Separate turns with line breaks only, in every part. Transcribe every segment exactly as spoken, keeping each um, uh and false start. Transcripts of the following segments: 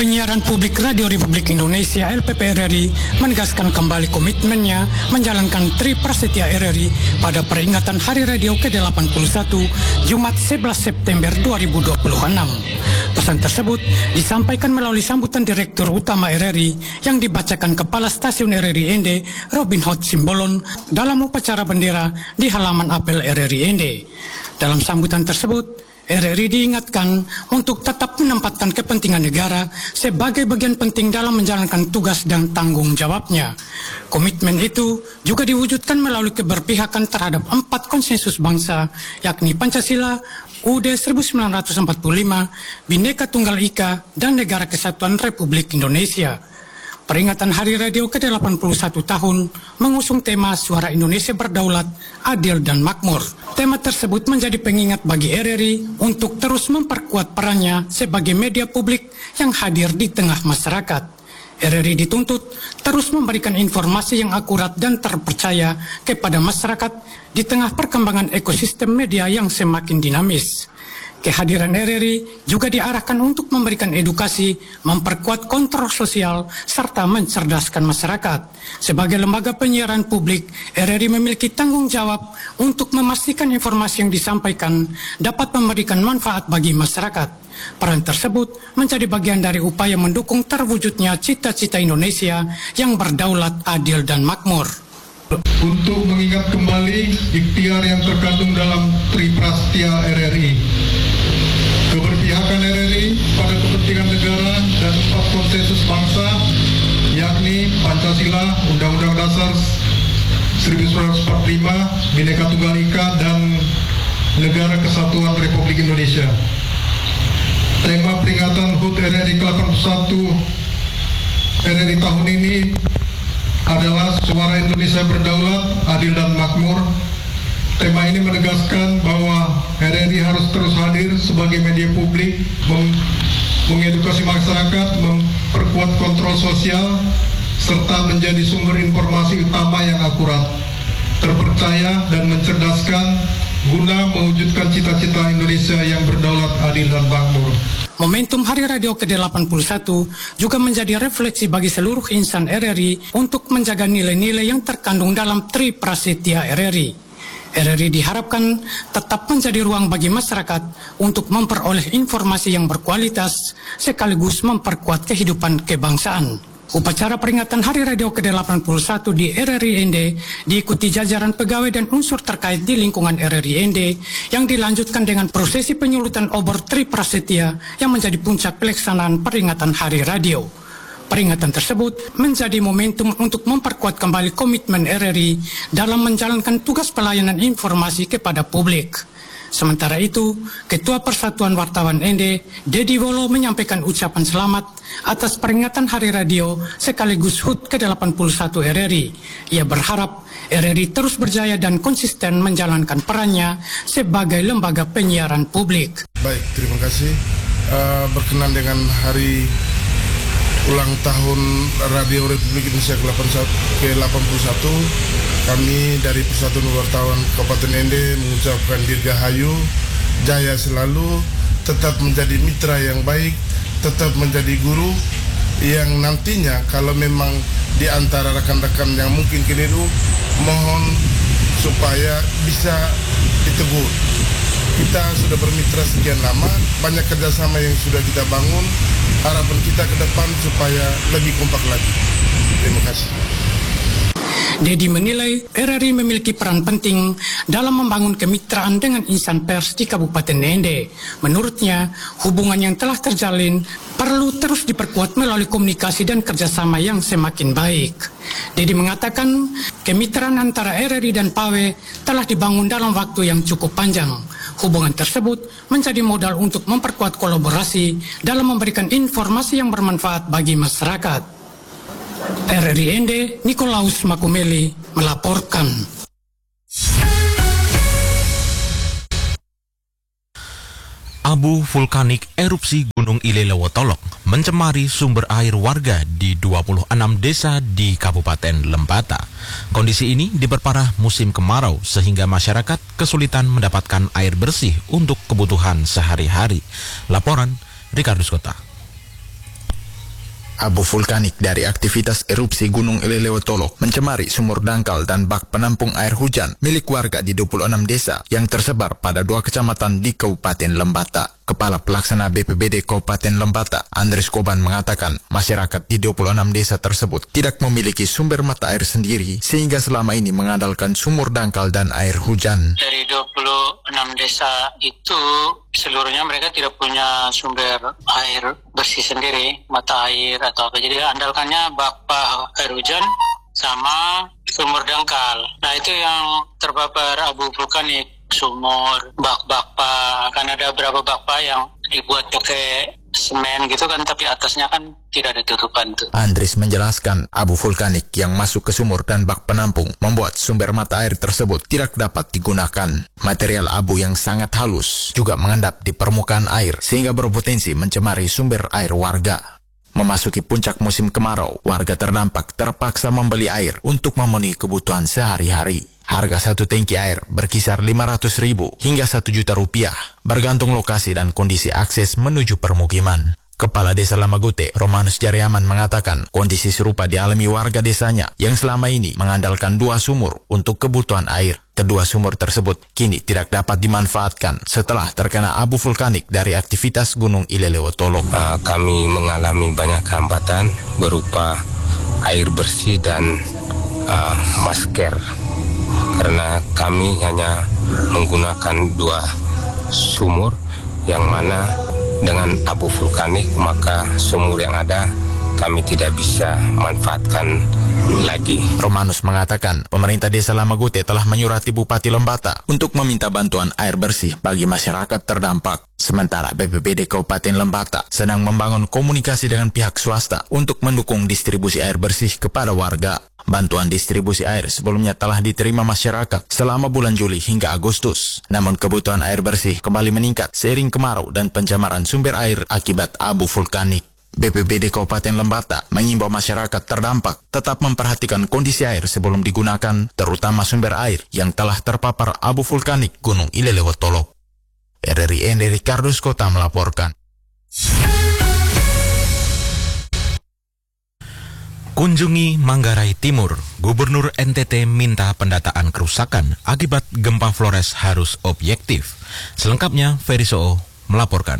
Penyiaran Publik Radio Republik Indonesia L P P R R I menegaskan kembali komitmennya menjalankan Tri Prasetya R R I pada peringatan Hari Radio ke delapan puluh satu Jumat sebelas September dua ribu dua puluh enam. Pesan tersebut disampaikan melalui sambutan Direktur Utama R R I yang dibacakan Kepala Stasiun R R I Ende Robin Hood Simbolon dalam upacara bendera di halaman apel R R I Ende. Dalam sambutan tersebut, R R I diingatkan untuk tetap menempatkan kepentingan negara sebagai bagian penting dalam menjalankan tugas dan tanggung jawabnya. Komitmen itu juga diwujudkan melalui keberpihakan terhadap empat konsensus bangsa, yakni Pancasila, U U D seribu sembilan ratus empat puluh lima, Bhinneka Tunggal Ika, dan Negara Kesatuan Republik Indonesia. Peringatan Hari Radio ke delapan puluh satu tahun mengusung tema Suara Indonesia Berdaulat, Adil dan Makmur. Tema tersebut menjadi pengingat bagi R R I untuk terus memperkuat perannya sebagai media publik yang hadir di tengah masyarakat. R R I dituntut terus memberikan informasi yang akurat dan terpercaya kepada masyarakat di tengah perkembangan ekosistem media yang semakin dinamis. Kehadiran R R I juga diarahkan untuk memberikan edukasi, memperkuat kontrol sosial, serta mencerdaskan masyarakat. Sebagai lembaga penyiaran publik, R R I memiliki tanggung jawab untuk memastikan informasi yang disampaikan dapat memberikan manfaat bagi masyarakat. Peran tersebut menjadi bagian dari upaya mendukung terwujudnya cita-cita Indonesia yang berdaulat, adil, dan makmur.
Untuk mengingat kembali ikhtiar yang terkandung dalam Tri Prasetya R R I, keberpihakan R R I pada kepentingan negara dan empat konsensus bangsa, yakni Pancasila, Undang-Undang Dasar seribu sembilan ratus empat puluh lima, Bhinneka Tunggal Ika, dan Negara Kesatuan Republik Indonesia. Tema peringatan H U T R R I ke delapan puluh satu R R I tahun ini adalah Suara Indonesia Berdaulat, Adil dan Makmur. Tema ini menegaskan bahwa R R I harus terus hadir sebagai media publik, meng mengedukasi masyarakat, memperkuat kontrol sosial, serta menjadi sumber informasi utama yang akurat, terpercaya, dan mencerdaskan guna mewujudkan cita-cita Indonesia yang berdaulat, adil, dan makmur.
Momentum Hari Radio ke delapan puluh satu juga menjadi refleksi bagi seluruh insan R R I untuk menjaga nilai-nilai yang terkandung dalam Tri Prasetya R R I. R R I diharapkan tetap menjadi ruang bagi masyarakat untuk memperoleh informasi yang berkualitas sekaligus memperkuat kehidupan kebangsaan. Upacara peringatan Hari Radio ke delapan puluh satu di R R I Ende diikuti jajaran pegawai dan unsur terkait di lingkungan R R I Ende yang dilanjutkan dengan prosesi penyulutan obor Tri Prasetya yang menjadi puncak pelaksanaan peringatan Hari Radio. Peringatan tersebut menjadi momentum untuk memperkuat kembali komitmen R R I dalam menjalankan tugas pelayanan informasi kepada publik. Sementara itu, Ketua Persatuan Wartawan Ende, Dedi Wolo, menyampaikan ucapan selamat atas peringatan Hari Radio sekaligus H U T ke delapan puluh satu R R I. Ia berharap R R I terus berjaya dan konsisten menjalankan perannya sebagai lembaga penyiaran publik.
Baik, terima kasih. Uh, berkenan dengan hari ulang tahun Radio Republik Indonesia ke delapan puluh satu, kami dari Persatuan Wartawan Kabupaten Ende mengucapkan dirgahayu, jaya selalu, tetap menjadi mitra yang baik, tetap menjadi guru yang nantinya kalau memang di antara rekan-rekan yang mungkin keliru, mohon supaya bisa ditegur. Kita sudah bermitra sekian lama, banyak kerjasama yang sudah kita bangun. Harapan kita ke depan supaya lebih kompak lagi. Terima kasih.
Dedi menilai R R I memiliki peran penting dalam membangun kemitraan dengan insan pers di Kabupaten Ende. Menurutnya, hubungan yang telah terjalin perlu terus diperkuat melalui komunikasi dan kerjasama yang semakin baik. Dedi mengatakan, kemitraan antara R R I dan P A W telah dibangun dalam waktu yang cukup panjang. Hubungan tersebut menjadi modal untuk memperkuat kolaborasi dalam memberikan informasi yang bermanfaat bagi masyarakat. R R I Ende, Nikolaus Makumeli melaporkan.
Abu vulkanik erupsi Gunung Ilelewotolok mencemari sumber air warga di dua puluh enam desa di Kabupaten Lembata. Kondisi ini diperparah musim kemarau sehingga masyarakat kesulitan mendapatkan air bersih untuk kebutuhan sehari-hari. Laporan Rikardus Kota.
Abu vulkanik dari aktivitas erupsi Gunung Ilelewotolok mencemari sumur dangkal dan bak penampung air hujan milik warga di dua puluh enam desa yang tersebar pada dua kecamatan di Kabupaten Lembata. Kepala Pelaksana B P B D Kabupaten Lembata, Andres Koban, mengatakan masyarakat di dua puluh enam desa tersebut tidak memiliki sumber mata air sendiri sehingga selama ini mengandalkan sumur dangkal dan air hujan.
Dari dua puluh enam desa itu seluruhnya mereka tidak punya sumber air bersih sendiri, mata air atau apa. Jadi andalkannya bak air hujan sama sumur dangkal. Nah itu yang terpapar abu vulkanik, sumur, bak-bakpa. Kan ada beberapa bakpa yang dibuat pakai semen gitu kan, tapi atasnya kan tidak ada tutupan tuh.
Andres menjelaskan abu vulkanik yang masuk ke sumur dan bak penampung membuat sumber mata air tersebut tidak dapat digunakan. Material abu yang sangat halus juga mengendap di permukaan air sehingga berpotensi mencemari sumber air warga. Memasuki puncak musim kemarau, warga terdampak terpaksa membeli air untuk memenuhi kebutuhan sehari-hari. Harga satu tangki air berkisar lima ratus ribu hingga satu juta rupiah, bergantung lokasi dan kondisi akses menuju permukiman. Kepala Desa Lamagute, Romanus Jariaman, mengatakan kondisi serupa dialami warga desanya yang selama ini mengandalkan dua sumur untuk kebutuhan air. Kedua sumur tersebut kini tidak dapat dimanfaatkan setelah terkena abu vulkanik dari aktivitas Gunung Ilelewotolok.
Uh, kami mengalami banyak hambatan berupa air bersih dan uh, masker. Karena kami hanya menggunakan dua sumur yang mana dengan abu vulkanik maka sumur yang ada kami tidak bisa manfaatkan lagi.
Romanus mengatakan pemerintah Desa Lamagute telah menyurati Bupati Lembata untuk meminta bantuan air bersih bagi masyarakat terdampak. Sementara B P B D Kabupaten Lembata sedang membangun komunikasi dengan pihak swasta untuk mendukung distribusi air bersih kepada warga. Bantuan distribusi air sebelumnya telah diterima masyarakat selama bulan Juli hingga Agustus. Namun kebutuhan air bersih kembali meningkat seiring kemarau dan pencemaran sumber air akibat abu vulkanik. B P B D Kabupaten Lembata mengimbau masyarakat terdampak tetap memperhatikan kondisi air sebelum digunakan, terutama sumber air yang telah terpapar abu vulkanik Gunung Ilelewotolok. R R I Ende Kardus Kota melaporkan.
Kunjungi Manggarai Timur, Gubernur N T T minta pendataan kerusakan akibat gempa Flores harus objektif. Selengkapnya, Ferry Soo melaporkan.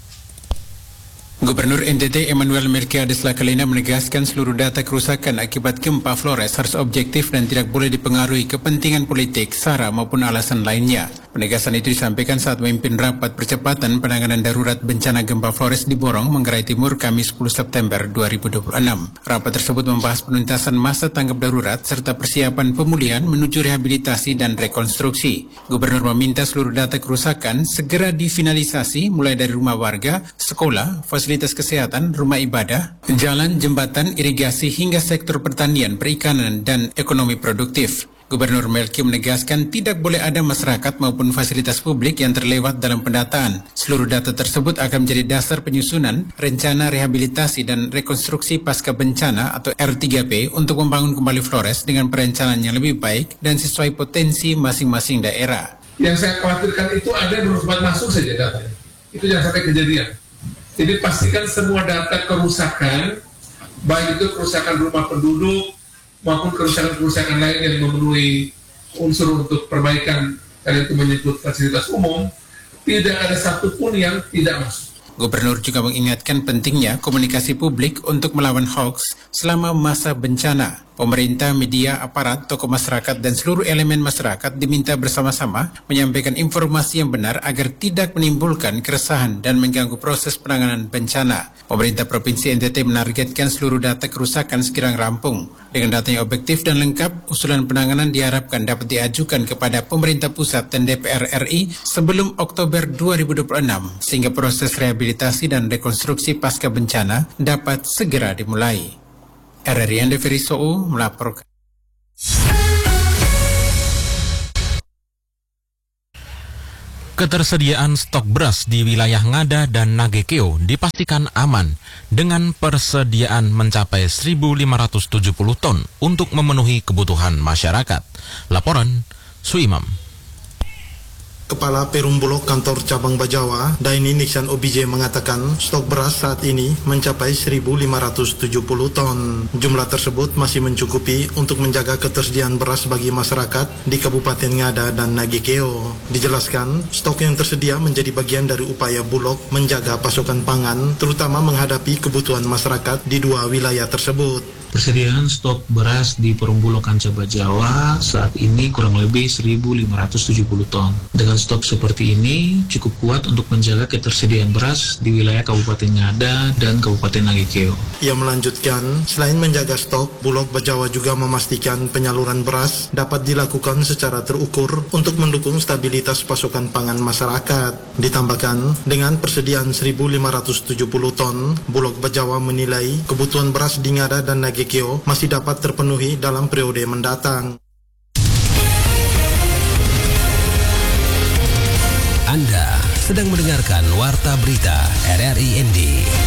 Gubernur N T T Emmanuel Melkiades Lakalina menegaskan seluruh data kerusakan akibat gempa Flores harus objektif dan tidak boleh dipengaruhi kepentingan politik, sara maupun alasan lainnya. Penegasan itu disampaikan saat memimpin rapat percepatan penanganan darurat bencana gempa Flores di Borong, Manggarai Timur, Kamis sepuluh September dua ribu dua puluh enam. Rapat tersebut membahas penuntasan masa tanggap darurat serta persiapan pemulihan menuju rehabilitasi dan rekonstruksi. Gubernur meminta seluruh data kerusakan segera difinalisasi mulai dari rumah warga, sekolah, fasilitas kesehatan, rumah ibadah, jalan, jembatan, irigasi hingga sektor pertanian, perikanan, dan ekonomi produktif. Gubernur Melki menegaskan tidak boleh ada masyarakat maupun fasilitas publik yang terlewat dalam pendataan. Seluruh data tersebut akan menjadi dasar penyusunan rencana rehabilitasi dan rekonstruksi pasca bencana atau R tiga P untuk membangun kembali Flores dengan perencanaan yang lebih baik dan sesuai potensi masing-masing daerah.
Yang saya khawatirkan itu ada berusaha masuk saja datanya. Itu jangan sampai kejadian. Jadi pastikan semua data kerusakan, baik itu kerusakan rumah penduduk maupun kerusakan-kerusakan lain yang memenuhi unsur untuk perbaikan, karena itu menyebut fasilitas umum, tidak ada satupun yang tidak masuk.
Gubernur juga mengingatkan pentingnya komunikasi publik untuk melawan hoax selama masa bencana. Pemerintah, media, aparat, tokoh masyarakat, dan seluruh elemen masyarakat diminta bersama-sama menyampaikan informasi yang benar agar tidak menimbulkan keresahan dan mengganggu proses penanganan bencana. Pemerintah Provinsi N T T menargetkan seluruh data kerusakan segera rampung. Dengan data yang objektif dan lengkap, usulan penanganan diharapkan dapat diajukan kepada pemerintah pusat dan D P R R I sebelum Oktober dua ribu dua puluh enam, sehingga proses rehabilitasi dan rekonstruksi pasca bencana dapat segera dimulai. R R I Ende Ferry Soo melaporkan.
Ketersediaan stok beras di wilayah Ngada dan Nagekeo dipastikan aman dengan persediaan mencapai seribu lima ratus tujuh puluh ton untuk memenuhi kebutuhan masyarakat. Laporan Suimam.
Kepala Perum Bulog Kantor Cabang Bajawa, Daini Nixon O B J mengatakan stok beras saat ini mencapai seribu lima ratus tujuh puluh ton. Jumlah tersebut masih mencukupi untuk menjaga ketersediaan beras bagi masyarakat di Kabupaten Ngada dan Nagekeo. Dijelaskan, stok yang tersedia menjadi bagian dari upaya Bulog menjaga pasokan pangan, terutama menghadapi kebutuhan masyarakat di dua wilayah tersebut.
Persediaan stok beras di Perum Bulog Kanca Bajawa saat ini kurang lebih seribu lima ratus tujuh puluh ton. Dengan stok seperti ini cukup kuat untuk menjaga ketersediaan beras di wilayah Kabupaten Ngada dan Kabupaten Nagekeo.
Ia melanjutkan, selain menjaga stok, Bulog Bajawa juga memastikan penyaluran beras dapat dilakukan secara terukur untuk mendukung stabilitas pasokan pangan masyarakat. Ditambahkan, dengan persediaan seribu lima ratus tujuh puluh ton, Bulog Bajawa menilai kebutuhan beras di Ngada dan Nagekeo masih dapat terpenuhi dalam periode mendatang.
Anda sedang mendengarkan Warta Berita R R I N D.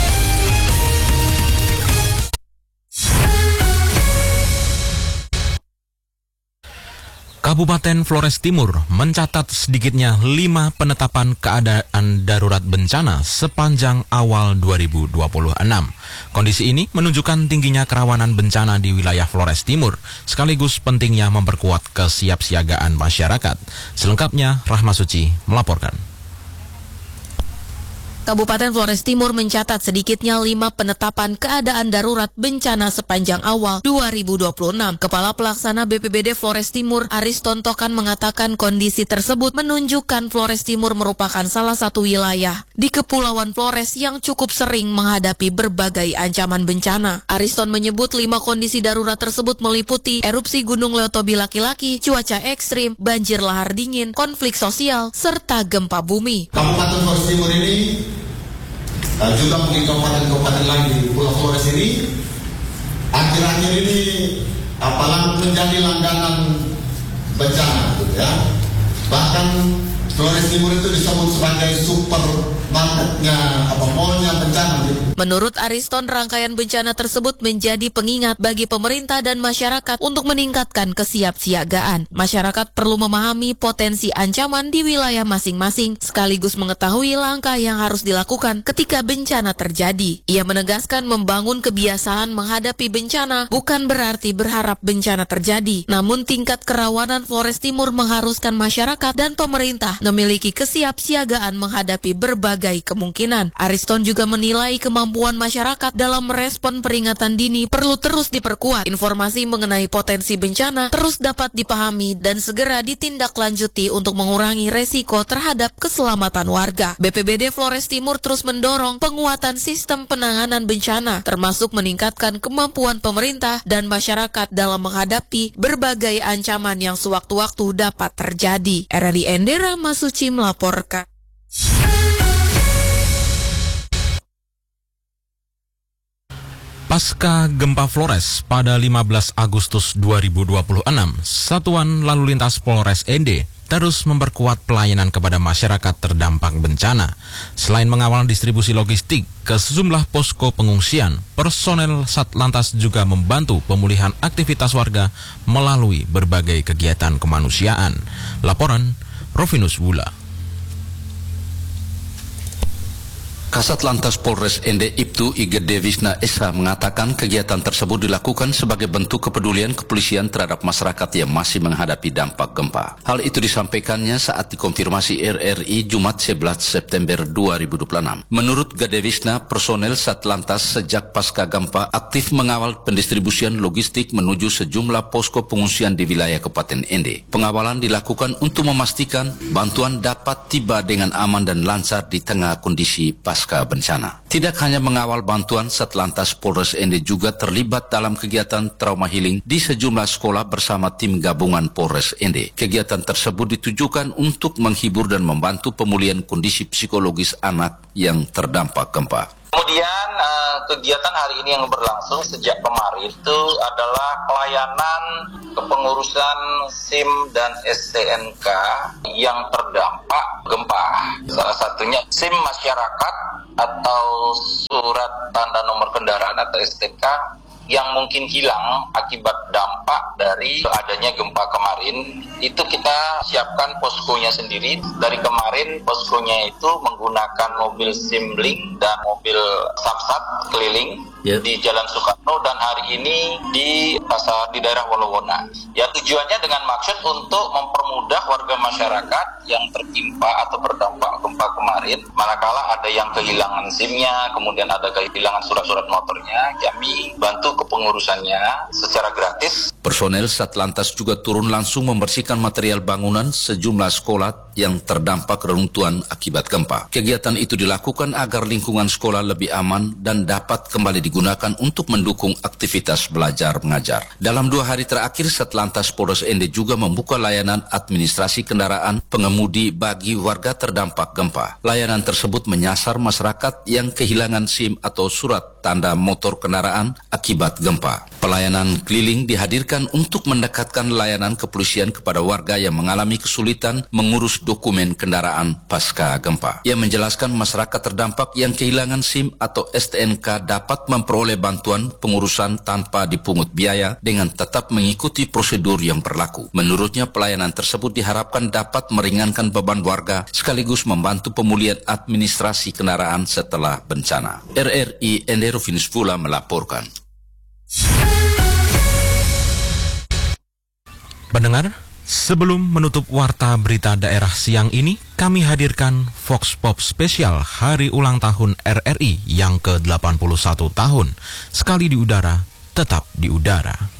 Kabupaten Flores Timur mencatat sedikitnya lima penetapan keadaan darurat bencana sepanjang awal dua ribu dua puluh enam. Kondisi ini menunjukkan tingginya kerawanan bencana di wilayah Flores Timur, sekaligus pentingnya memperkuat kesiapsiagaan masyarakat. Selengkapnya, Rahma Suci melaporkan.
Kabupaten Flores Timur mencatat sedikitnya lima penetapan keadaan darurat bencana sepanjang awal dua ribu dua puluh enam. Kepala Pelaksana B P B D Flores Timur, Ariston Tokan, mengatakan kondisi tersebut menunjukkan Flores Timur merupakan salah satu wilayah di Kepulauan Flores yang cukup sering menghadapi berbagai ancaman bencana. Ariston menyebut lima kondisi darurat tersebut meliputi erupsi Gunung Leotobi laki-laki, cuaca ekstrim, banjir lahar dingin, konflik sosial, serta gempa bumi.
Kabupaten Flores Timur ini Uh, juga mungkin kabupaten-kabupaten lain di Pulau Flores ini akhir-akhir ini apalah menjadi langganan bencana, gitu ya. Bahkan Flores Timur itu disebut sebagai supermarketnya apa mallnya bencana. Gitu.
Menurut Ariston, rangkaian bencana tersebut menjadi pengingat bagi pemerintah dan masyarakat untuk meningkatkan kesiapsiagaan. Masyarakat perlu memahami potensi ancaman di wilayah masing-masing, sekaligus mengetahui langkah yang harus dilakukan ketika bencana terjadi. Ia menegaskan membangun kebiasaan menghadapi bencana bukan berarti berharap bencana terjadi, namun tingkat kerawanan Flores Timur mengharuskan masyarakat dan pemerintah memiliki kesiapsiagaan menghadapi berbagai kemungkinan. Ariston juga menilai kemampuan Kemampuan masyarakat dalam merespon peringatan dini perlu terus diperkuat. Informasi mengenai potensi bencana terus dapat dipahami dan segera ditindaklanjuti untuk mengurangi resiko terhadap keselamatan warga. B P B D Flores Timur terus mendorong penguatan sistem penanganan bencana, termasuk meningkatkan kemampuan pemerintah dan masyarakat dalam menghadapi berbagai ancaman yang sewaktu-waktu dapat terjadi. R R I N D Rahma Suci melaporkan.
Pasca gempa Flores pada lima belas Agustus dua ribu dua puluh enam, Satuan Lalu Lintas Polres N D terus memperkuat pelayanan kepada masyarakat terdampak bencana. Selain mengawal distribusi logistik ke sejumlah posko pengungsian, personel Satlantas juga membantu pemulihan aktivitas warga melalui berbagai kegiatan kemanusiaan. Laporan Rovinus Wula.
Kasat Lantas Polres N D Ibtu Igede Wisna Esa mengatakan kegiatan tersebut dilakukan sebagai bentuk kepedulian kepolisian terhadap masyarakat yang masih menghadapi dampak gempa. Hal itu disampaikannya saat dikonfirmasi R R I Jumat sebelas September dua ribu dua puluh enam. Menurut Gede Wisna, personel Satlantas sejak pasca gempa aktif mengawal pendistribusian logistik menuju sejumlah posko pengungsian di wilayah Kabupaten N D. Pengawalan dilakukan untuk memastikan bantuan dapat tiba dengan aman dan lancar di tengah kondisi pasca bencana. Tidak hanya mengawal bantuan, Satlantas Polres N D juga terlibat dalam kegiatan trauma healing di sejumlah sekolah bersama tim gabungan Polres N D. Kegiatan tersebut ditujukan untuk menghibur dan membantu pemulihan kondisi psikologis anak yang terdampak gempa.
Kemudian uh, kegiatan hari ini yang berlangsung sejak kemarin itu adalah pelayanan kepengurusan SIM dan S T N K yang terdampak gempa. Salah satunya SIM masyarakat atau surat tanda nomor kendaraan atau S T K yang mungkin hilang akibat dampak dari adanya gempa kemarin, itu kita siapkan poskonya sendiri. Dari kemarin poskonya itu menggunakan mobil Simlink dan mobil Samsat keliling yeah. di Jalan Soekarno, dan hari ini di pasar di daerah Wolowona. Ya, tujuannya dengan maksud untuk mempermudah warga masyarakat yang tertimpa atau berdampak gempa kemarin, manakala ada yang kehilangan SIM-nya, kemudian ada kehilangan surat-surat motornya, kami bantu kepengurusannya secara gratis.
Personel Satlantas juga turun langsung membersihkan material bangunan sejumlah sekolah yang terdampak reruntuhan akibat gempa. Kegiatan itu dilakukan agar lingkungan sekolah lebih aman dan dapat kembali digunakan untuk mendukung aktivitas belajar mengajar. Dalam dua hari terakhir, Satlantas Polres Ende juga membuka layanan administrasi kendaraan pengemudi bagi warga terdampak gempa. Layanan tersebut menyasar masyarakat yang kehilangan SIM atau surat tanda motor kendaraan akibat gempa. Pelayanan keliling dihadirkan untuk mendekatkan layanan kepolisian kepada warga yang mengalami kesulitan mengurus dokumen kendaraan pasca gempa. Ia menjelaskan masyarakat terdampak yang kehilangan SIM atau S T N K dapat memperoleh bantuan pengurusan tanpa dipungut biaya dengan tetap mengikuti prosedur yang berlaku. Menurutnya, pelayanan tersebut diharapkan dapat meringankan beban warga sekaligus membantu pemulihan administrasi kendaraan setelah bencana. R R I Enderovinus pula melaporkan.
Pendengar, sebelum menutup warta berita daerah siang ini, kami hadirkan Vox Pop spesial hari ulang tahun R R I yang ke delapan puluh satu tahun. Sekali di udara, tetap di udara.